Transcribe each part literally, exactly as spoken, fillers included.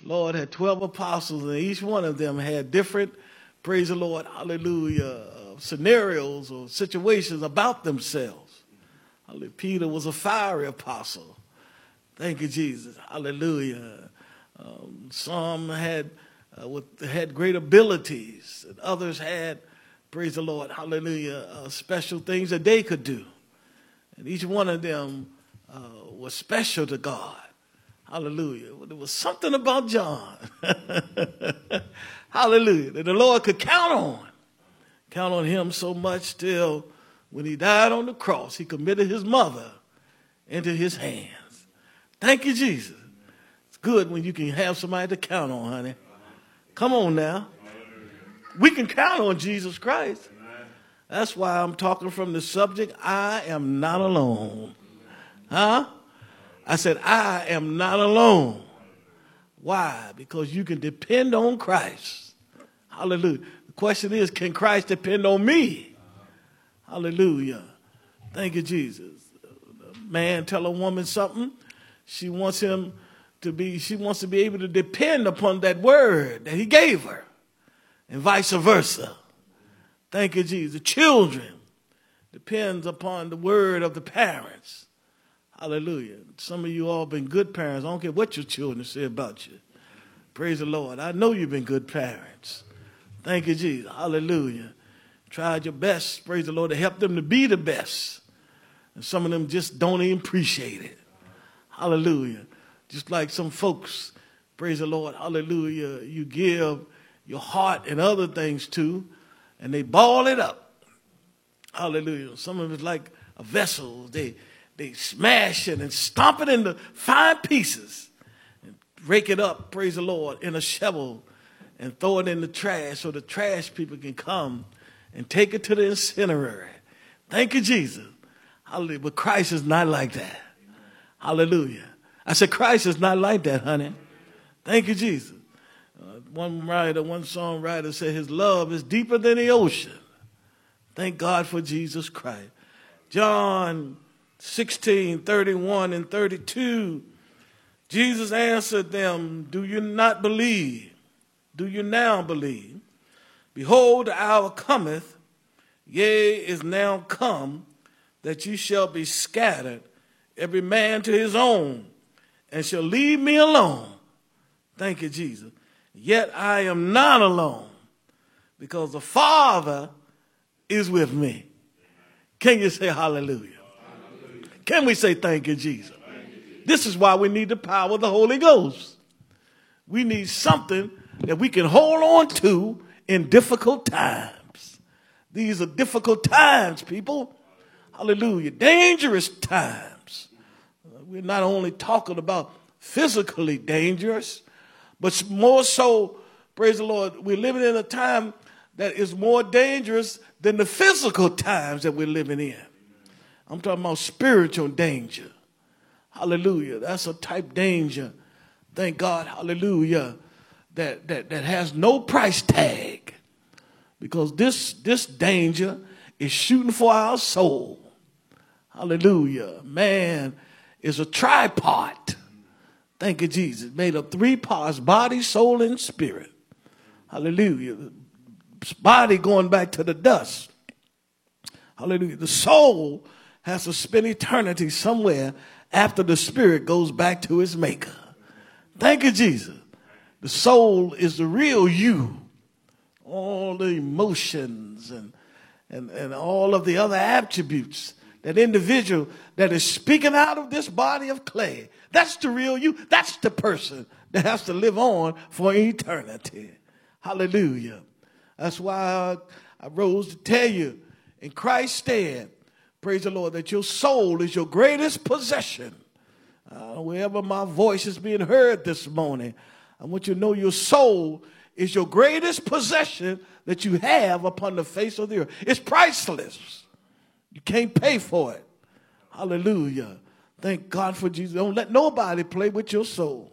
Lord had twelve apostles, and each one of them had different, praise the Lord, hallelujah, scenarios or situations about themselves. Hallelujah. Peter was a fiery apostle. Thank you, Jesus. Hallelujah. Um, some had uh, with, had great abilities, and others had, praise the Lord, hallelujah, uh, special things that they could do. And each one of them uh, was special to God. Hallelujah. Well, there was something about John, hallelujah, that the Lord could count on. Count on him so much till when he died on the cross, he committed his mother into his hands. Thank you, Jesus. It's good when you can have somebody to count on, honey. Come on now. We can count on Jesus Christ. That's why I'm talking from the subject, I am not alone. Huh? I said, I am not alone. Why? Because you can depend on Christ. Hallelujah. The question is, can Christ depend on me? Hallelujah. Thank you, Jesus. A man tell a woman something, she wants him to be, she wants to be able to depend upon that word that he gave her, and vice versa. Thank you, Jesus. Children depends upon the word of the parents. Hallelujah. Some of you all been good parents. I don't care what your children say about you. Praise the Lord. I know you've been good parents. Thank you, Jesus. Hallelujah. Tried your best, praise the Lord, to help them to be the best. And some of them just don't even appreciate it. Hallelujah. Just like some folks, praise the Lord, hallelujah, you give your heart and other things to, and they ball it up. Hallelujah. Some of it's like a vessel. They they smash it and stomp it into fine pieces and rake it up, praise the Lord, in a shovel and throw it in the trash so the trash people can come and take it to the incinerator. Thank you, Jesus. Hallelujah. But Christ is not like that. Hallelujah. I said, Christ is not like that, honey. Thank you, Jesus. Uh, one writer, one songwriter said his love is deeper than the ocean. Thank God for Jesus Christ. John sixteen, thirty-one and thirty-two, Jesus answered them, do you not believe? Do you now believe? Behold, the hour cometh, yea, is now come, that ye shall be scattered, every man to his own, and shall leave me alone. Thank you, Jesus. Yet I am not alone, because the Father is with me. Can you say hallelujah? Hallelujah. Can we say thank you, Jesus? Thank you, Jesus? This is why we need the power of the Holy Ghost. We need something that we can hold on to in difficult times. These are difficult times, people. Hallelujah. Dangerous times. We're not only talking about physically dangerous, but more so, praise the Lord, we're living in a time that is more dangerous than the physical times that we're living in. I'm talking about spiritual danger. Hallelujah. That's a type danger, thank God, hallelujah, that, that, that has no price tag. Because this, this danger is shooting for our soul. Hallelujah. Man is a tripod. Thank you, Jesus. Made of three parts, body, soul, and spirit. Hallelujah. Body going back to the dust. Hallelujah. The soul has to spend eternity somewhere after the spirit goes back to its maker. Thank you, Jesus. The soul is the real you. All the emotions and, and, and all of the other attributes. That individual that is speaking out of this body of clay. That's the real you. That's the person that has to live on for eternity. Hallelujah. That's why I, I rose to tell you, in Christ's stead, praise the Lord, that your soul is your greatest possession. Uh, wherever my voice is being heard this morning, I want you to know your soul is your greatest possession that you have upon the face of the earth. It's priceless. You can't pay for it. Hallelujah. Thank God for Jesus. Don't let nobody play with your soul.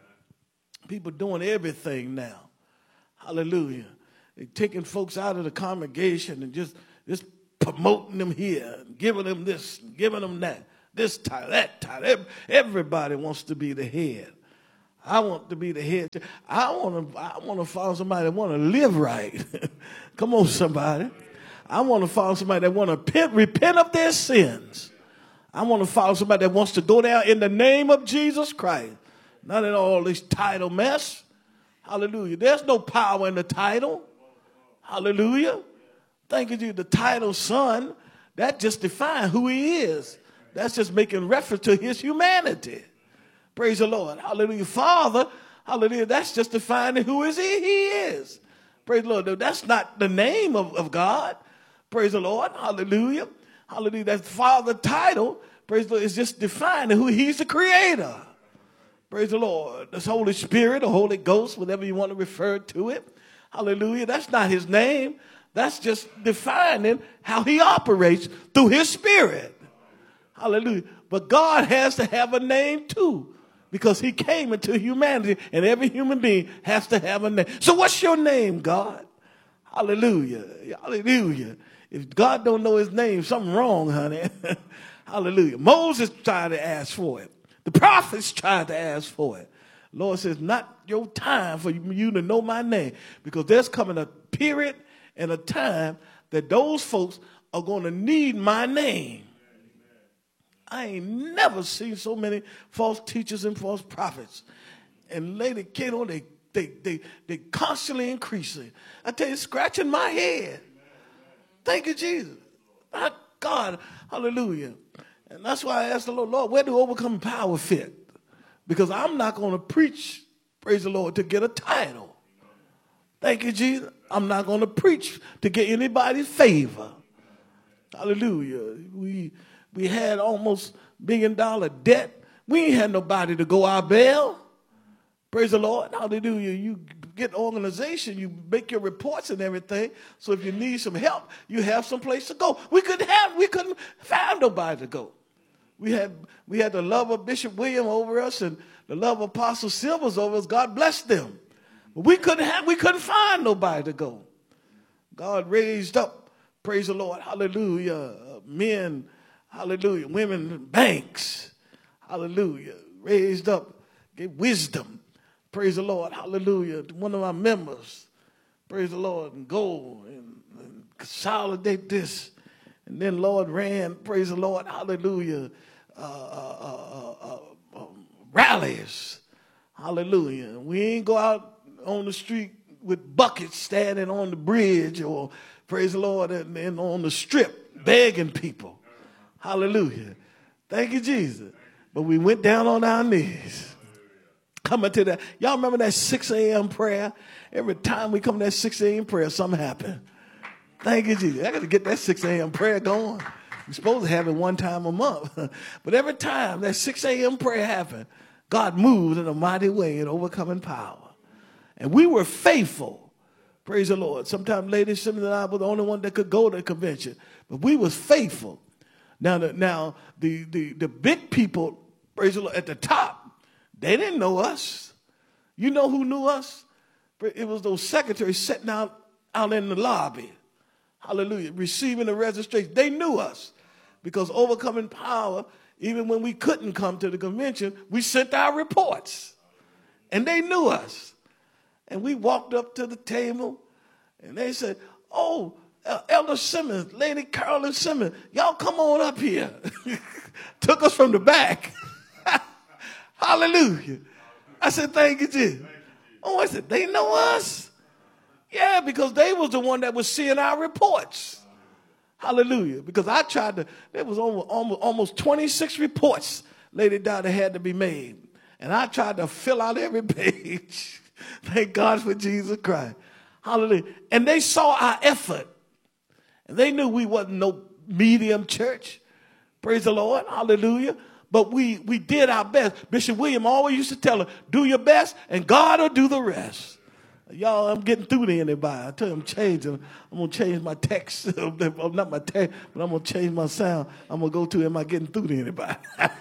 People doing everything now. Hallelujah. They're taking folks out of the congregation and just, just promoting them here, and giving them this, and giving them that, this title, that title. Everybody wants to be the head. I want to be the head. I want to I want to find somebody that want to live right. Come on, somebody. I want to follow somebody that want to repent, repent of their sins. I want to follow somebody that wants to go down in the name of Jesus Christ. Not in all this title mess. Hallelujah. There's no power in the title. Hallelujah. Thank you, Jesus. The title son, that just defines who he is. That's just making reference to his humanity. Praise the Lord. Hallelujah. Father, hallelujah. That's just defining who is he, he is. Praise the Lord. That's not the name of, of God. Praise the Lord. Hallelujah. Hallelujah. That Father title, praise the Lord, is just defining who he's the creator. Praise the Lord. The Holy Spirit, the Holy Ghost, whatever you want to refer to it. Hallelujah. That's not his name. That's just defining how he operates through his spirit. Hallelujah. But God has to have a name too, because he came into humanity, and every human being has to have a name. So what's your name, God? Hallelujah. Hallelujah. If God don't know his name, something wrong, honey. Hallelujah. Moses tried to ask for it. The prophets tried to ask for it. Lord says, not your time for you to know my name, because there's coming a period and a time that those folks are going to need my name. I ain't never seen so many false teachers and false prophets. And Lady Kato, they they they they constantly increasing. I tell you, scratching my head. Thank you, Jesus. My God, hallelujah. And that's why I asked the Lord, Lord, where do overcoming power fit? Because I'm not going to preach, praise the Lord, to get a title. Thank you, Jesus. I'm not going to preach to get anybody's favor. Hallelujah. We we had almost billion dollar debt. We ain't had nobody to go our bail. Praise the Lord. Hallelujah. You get an organization, you make your reports and everything. So if you need some help, you have some place to go. We couldn't have, we couldn't find nobody to go. We had we had the love of Bishop William over us and the love of Apostle Silvers over us. God bless them. But we couldn't have, we couldn't find nobody to go. God raised up, praise the Lord, hallelujah, men, hallelujah, women, banks, hallelujah, raised up, gave wisdom, praise the Lord, hallelujah, to one of our members, praise the Lord, and go and, and consolidate this. And then Lord ran, praise the Lord, hallelujah, uh, uh, uh, uh, uh, rallies, hallelujah. We ain't go out on the street with buckets standing on the bridge or, praise the Lord, and, and on the strip begging people. Hallelujah. Thank you, Jesus. But we went down on our knees. Coming to that. Y'all remember that six a.m. prayer? Every time we come to that six a.m. prayer, something happened. Thank you, Jesus. I got to get that six a.m. prayer going. We're supposed to have it one time a month. But every time that six a.m. prayer happened, God moved in a mighty way in overcoming power. And we were faithful. Praise the Lord. Sometimes Lady Simmons and I were the only one that could go to the convention. But we was faithful. Now, the, now the, the, the big people, praise the Lord, at the top, they didn't know us. You know who knew us? It was those secretaries sitting out, out in the lobby. Hallelujah. Receiving the registration. They knew us. Because overcoming power, even when we couldn't come to the convention, we sent our reports. And they knew us. And we walked up to the table, and they said, oh, uh, Elder Simmons, Lady Carolyn Simmons, y'all come on up here. Took us from the back. Hallelujah. I said, thank you, Jesus. Oh, I said, they know us? Yeah, because they was the one that was seeing our reports. Hallelujah. Because I tried to, there was almost, almost, almost twenty-six reports, Lady Dottie, had to be made. And I tried to fill out every page. Thank God for Jesus Christ. Hallelujah. And they saw our effort. And they knew we wasn't no medium church. Praise the Lord. Hallelujah. But we, we did our best. Bishop William always used to tell her, do your best and God will do the rest. Y'all, I'm getting through to anybody. I tell you, I'm changing. I'm going to change my text. Not my text, but I'm going to change my sound. I'm going to go to, am I getting through to anybody?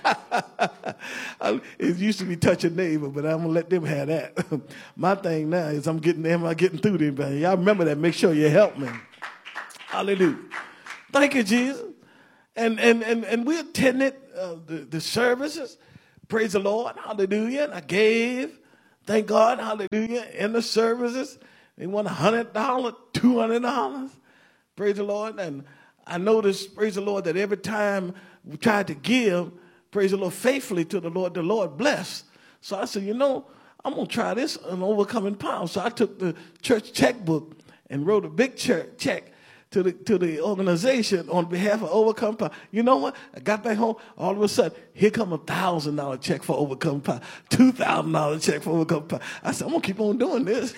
It used to be touch a neighbor, but I'm going to let them have that. My thing now is I'm getting, am I getting through to anybody? Y'all remember that. Make sure you help me. Hallelujah. Thank you, Jesus. And, and, and, and we attended uh, the, the services. Praise the Lord. Hallelujah. And I gave. thank God, hallelujah, in the services. They want one hundred dollars, two hundred dollars. Praise the Lord. And I noticed, praise the Lord, that every time we tried to give, praise the Lord, faithfully to the Lord, the Lord blessed. So I said, you know, I'm going to try this on Overcoming Power. So I took the church checkbook and wrote a big check to the to the organization on behalf of Overcome Power. You know what? I got back home, all of a sudden, here come a one thousand dollars check for Overcome Power, two thousand dollars check for Overcome Power. I said, I'm going to keep on doing this.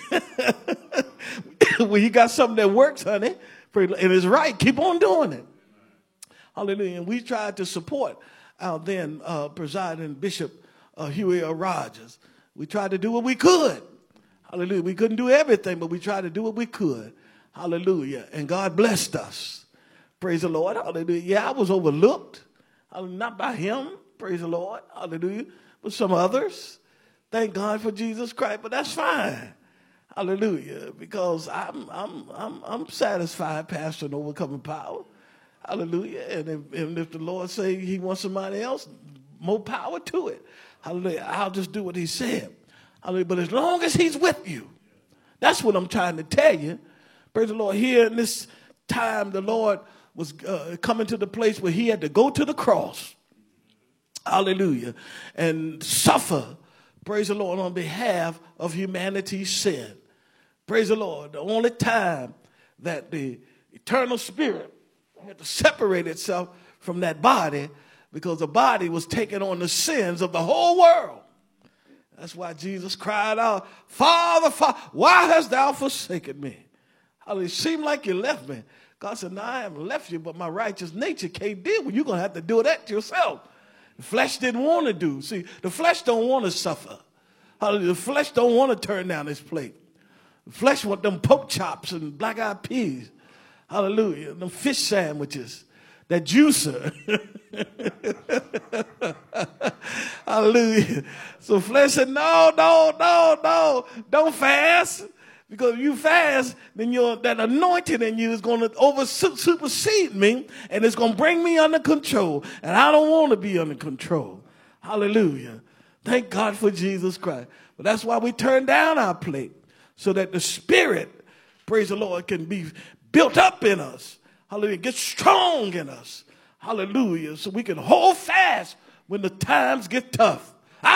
When you got something that works, honey, and it's right, keep on doing it. Hallelujah. And we tried to support our then uh, presiding Bishop uh, Huey R. Rogers. We tried to do what we could. Hallelujah. We couldn't do everything, but we tried to do what we could. Hallelujah. And God blessed us. Praise the Lord. Hallelujah. Yeah, I was overlooked. Not by him. Praise the Lord. Hallelujah. But some others. Thank God for Jesus Christ. But that's fine. Hallelujah. Because I'm I'm I'm I'm satisfied, Pastor, in Overcoming Power. Hallelujah. And if, and if the Lord say he wants somebody else, more power to it. Hallelujah. I'll just do what he said. Hallelujah. But as long as he's with you, that's what I'm trying to tell you. Praise the Lord. Here in this time, the Lord was uh, coming to the place where he had to go to the cross. Hallelujah. And suffer. Praise the Lord, on behalf of humanity's sin. Praise the Lord. The only time that the eternal spirit had to separate itself from that body, because the body was taking on the sins of the whole world. That's why Jesus cried out, Father, Father, why hast thou forsaken me? Hallelujah. It seemed like you left me. God said, no, I haven't left you, but my righteous nature can't deal with you. You're going to have to do that yourself. The flesh didn't want to do. See, the flesh don't want to suffer. Hallelujah. The flesh don't want to turn down his plate. The flesh want them pork chops and black-eyed peas. Hallelujah. Them fish sandwiches. That juicer. Hallelujah. So flesh said, no, no, no, no. Don't fast. Because if you fast, then your that anointing in you is going to over supersede me, and it's going to bring me under control. And I don't want to be under control. Hallelujah. Thank God for Jesus Christ. But that's why we turn down our plate, so that the Spirit, praise the Lord, can be built up in us. Hallelujah. Get strong in us. Hallelujah. So we can hold fast when the times get tough.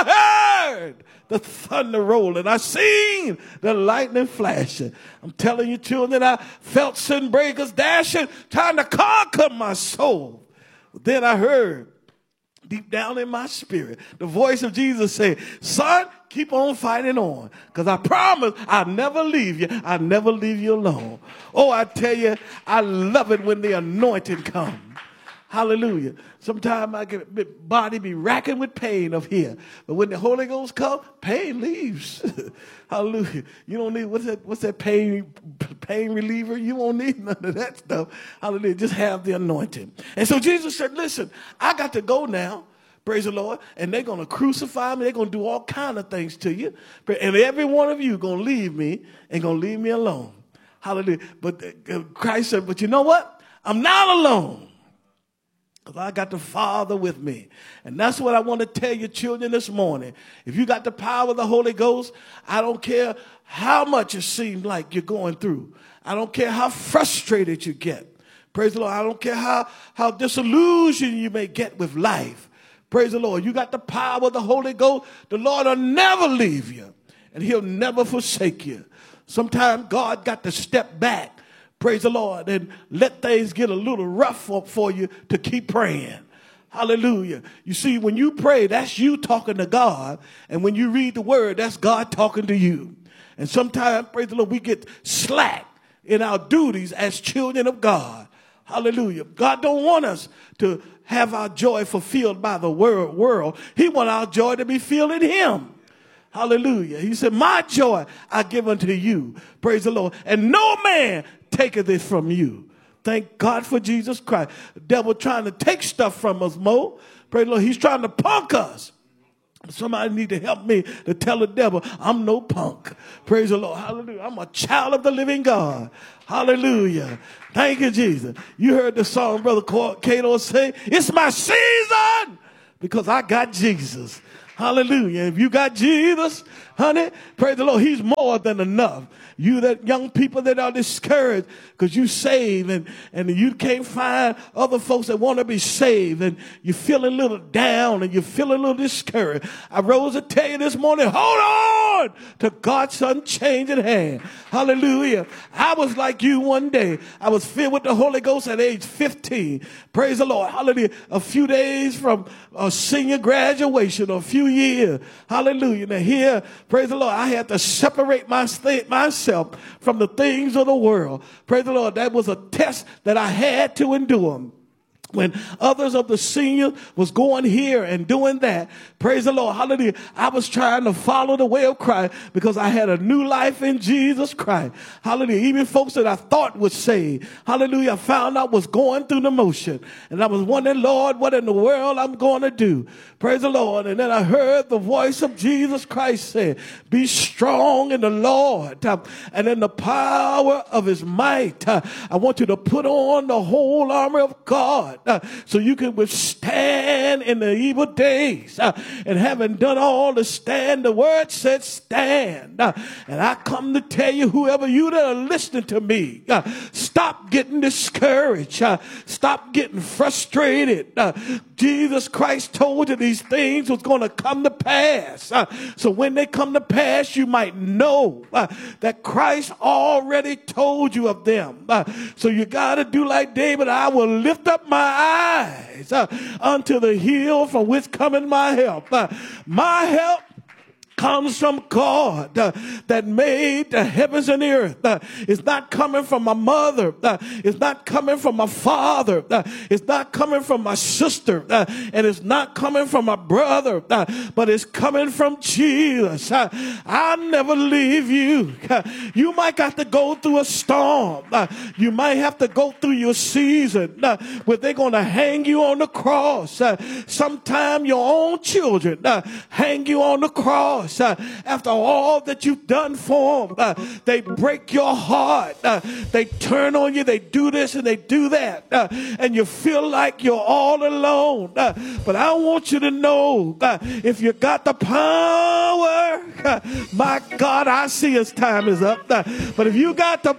I heard the thunder rolling. I seen the lightning flashing. I'm telling you, children, I felt sin breakers dashing, trying to conquer my soul. But then I heard deep down in my spirit the voice of Jesus say, son, keep on fighting on, because I promise I'll never leave you. I'll never leave you alone. Oh, I tell you, I love it when the anointing comes. Hallelujah. Sometimes I get my body be racking with pain up here. But when the Holy Ghost comes, pain leaves. Hallelujah. You don't need, what's that, what's that pain, pain reliever? You won't need none of that stuff. Hallelujah. Just have the anointing. And so Jesus said, listen, I got to go now. Praise the Lord. And they're going to crucify me. They're going to do all kind of things to you. And every one of you going to leave me and going to leave me alone. Hallelujah. But Christ said, but you know what? I'm not alone. Because I got the Father with me. And that's what I want to tell you, children, this morning. If you got the power of the Holy Ghost, I don't care how much it seems like you're going through. I don't care how frustrated you get. Praise the Lord. I don't care how, how disillusioned you may get with life. Praise the Lord. You got the power of the Holy Ghost. The Lord will never leave you. And he'll never forsake you. Sometimes God got to step back. Praise the Lord, and let things get a little rough for, for you to keep praying. Hallelujah. You see, when you pray, that's you talking to God. And when you read the word, that's God talking to you. And sometimes, praise the Lord, we get slack in our duties as children of God. Hallelujah. God don't want us to have our joy fulfilled by the world. world. He wants our joy to be filled in him. Hallelujah. He said, my joy I give unto you. Praise the Lord. And no man taketh it from you. Thank God for Jesus Christ. The devil trying to take stuff from us, Mo. Praise the Lord. He's trying to punk us. Somebody need to help me to tell the devil, I'm no punk. Praise the Lord. Hallelujah. I'm a child of the living God. Hallelujah. Thank you, Jesus. You heard the song Brother Cato say, it's my season because I got Jesus. Hallelujah. If you got Jesus, honey, praise the Lord, he's more than enough. You that young people that are discouraged because you saved and, and you can't find other folks that want to be saved and you feel a little down and you feel a little discouraged. I rose to tell you this morning, hold on to God's unchanging hand. Hallelujah. I was like you one day. I was filled with the Holy Ghost at age fifteen. Praise the Lord. Hallelujah. A few days from a senior graduation, a few years. Hallelujah. Now here, praise the Lord, I had to separate my state, myself from the things of the world. Praise the Lord. That was a test that I had to endure. When others of the seniors was going here and doing that, praise the Lord, hallelujah, I was trying to follow the way of Christ because I had a new life in Jesus Christ. Hallelujah. Even folks that I thought was saved, hallelujah, I found out was going through the motion. And I was wondering, Lord, what in the world I'm going to do? Praise the Lord. And then I heard the voice of Jesus Christ say, be strong in the Lord uh, and in the power of his might. Uh, I want you to put on the whole armor of God. Uh, so you can withstand in the evil days. Uh, and having done all to stand, the word said stand. Uh, and I come to tell you, whoever you that are listening to me, uh, stop getting discouraged. Uh, stop getting frustrated. Uh, Jesus Christ told you these things was going to come to pass. Uh, so when they come to pass, you might know uh, that Christ already told you of them. Uh, so you got to do like David. I will lift up my eyes uh, unto the hill from which cometh my help. Uh, my help comes from God uh, that made the heavens and the earth. Uh, it's not coming from my mother. Uh, it's not coming from my father. Uh, it's not coming from my sister. Uh, and it's not coming from my brother. Uh, but it's coming from Jesus. Uh, I'll never leave you. Uh, you might have to go through a storm. Uh, you might have to go through your season uh, where they're going to hang you on the cross. Uh, sometime your own children uh, hang you on the cross. Uh, after all that you've done for them, uh, they break your heart. Uh, they turn on you. They do this and they do that. Uh, and you feel like you're all alone. Uh, but I want you to know, uh, if you got the power, uh, my God, I see his time is up. Uh, but if you got the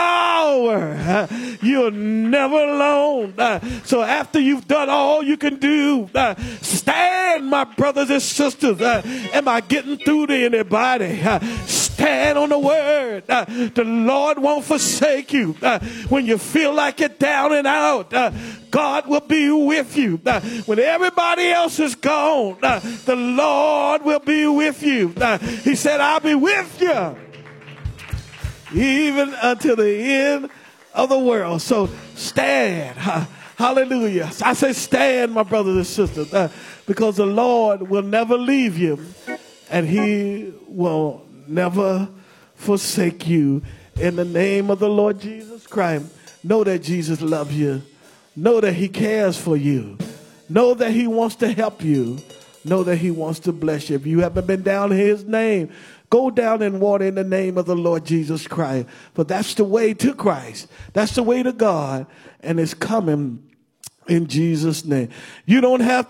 power, uh, you're never alone. Uh, so after you've done all you can do, uh, stand, my brothers and sisters. Uh, am I getting through to anybody? Uh, stand on the word. Uh, the Lord won't forsake you. Uh, when you feel like you're down and out, uh, God will be with you. Uh, when everybody else is gone, uh, the Lord will be with you. Uh, he said, I'll be with you even until the end of the world. So stand. Uh, hallelujah. I say stand, my brothers and sisters, uh, because the Lord will never leave you. And he will never forsake you. In the name of the Lord Jesus Christ, know that Jesus loves you. Know that he cares for you. Know that he wants to help you. Know that he wants to bless you. If you haven't been down in his name, go down and water in the name of the Lord Jesus Christ. For that's the way to Christ. That's the way to God. And it's coming in Jesus' name. You don't have